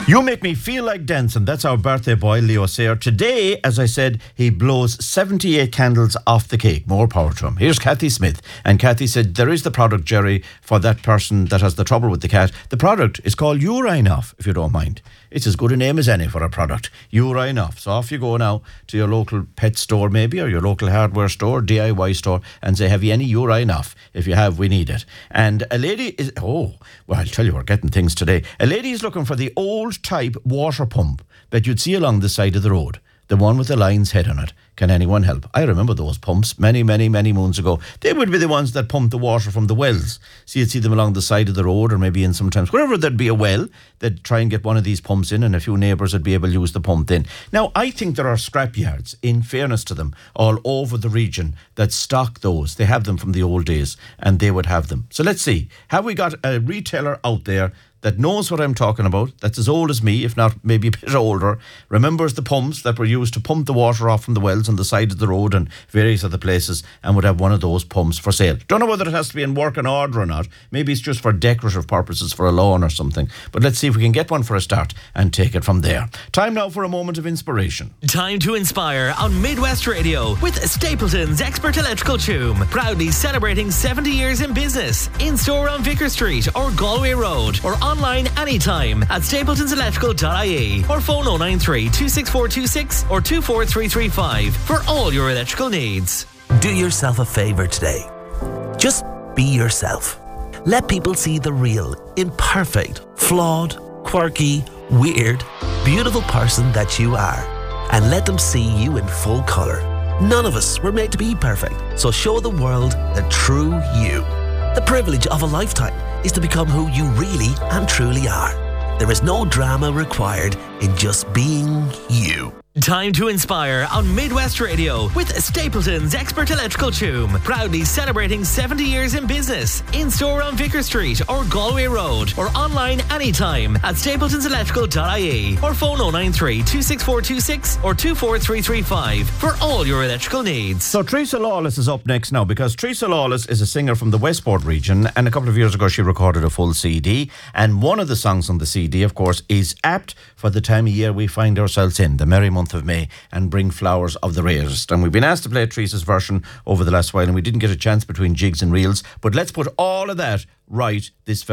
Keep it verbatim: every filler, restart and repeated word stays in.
You make me feel like dancing. That's our birthday boy, Leo Sayer. Today, as I said, he blows seventy-eight candles off the cake. More power to him. Here's Kathy Smith. And Kathy said, there is the product, Jerry, for that person that has the trouble with the cat. The product is called Urine Off, if you don't mind. It's as good a name as any for a product. Urine Off. So off you go now to your local pet store maybe, or your local hardware store, D I Y store, and say, have you any Urine Off? If you have, we need it. And a lady is, oh, well, I'll tell you, we're getting things today. A lady is looking for the old type water pump that you'd see along the side of the road. The one with the lion's head on it. Can anyone help? I remember those pumps many, many, many moons ago. They would be the ones that pumped the water from the wells. So you'd see them along the side of the road, or maybe in sometimes, wherever there'd be a well, they'd try and get one of these pumps in, and a few neighbours would be able to use the pump then. Now, I think there are scrapyards, in fairness to them, all over the region that stock those. They have them from the old days, and they would have them. So let's see. Have we got a retailer out there that knows what I'm talking about, that's as old as me, if not maybe a bit older, remembers the pumps that were used to pump the water off from the wells on the side of the road and various other places, and would have one of those pumps for sale. Don't know whether it has to be in working order or not. Maybe it's just for decorative purposes for a lawn or something. But let's see if we can get one for a start and take it from there. Time now for a moment of inspiration. Time to inspire on Midwest Radio with Stapleton's Expert Electrical Choom. Proudly celebrating seventy years in business. In store on Vicar Street or Galway Road, or online anytime at stapletons electrical dot I E, or phone oh nine three, two six four two six or two four three three five for all your electrical needs. Do yourself a favour today. Just be yourself. Let people see the real, imperfect, flawed, quirky, weird, beautiful person that you are, and let them see you in full colour. None of us were made to be perfect, so show the world the true you. The privilege of a lifetime is to become who you really and truly are. There is no drama required in just being you. Time to inspire on Midwest Radio with Stapleton's Expert Electrical Choom. Proudly celebrating seventy years in business. In store on Vicar Street or Galway Road, or online anytime at stapletons electrical dot I E, or phone oh nine three, two six four two six or two four three three five for all your electrical needs. So Teresa Lawless is up next now, because Teresa Lawless is a singer from the Westport region, and a couple of years ago she recorded a full C D, and one of the songs on the C D, of course, is apt for the time of year we find ourselves in, the merry month of May, and Bring Flowers of the Rarest. And we've been asked to play Teresa's version over the last while, and we didn't get a chance between jigs and reels, but let's put all of that right this